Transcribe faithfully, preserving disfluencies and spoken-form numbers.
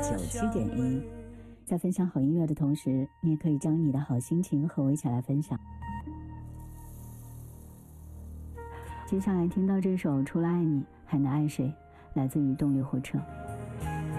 九七点一。在分享好音乐的同时，你也可以将你的好心情和我一起来分享。接下来听到这首《除了爱你还能爱谁》，来自于动力火车。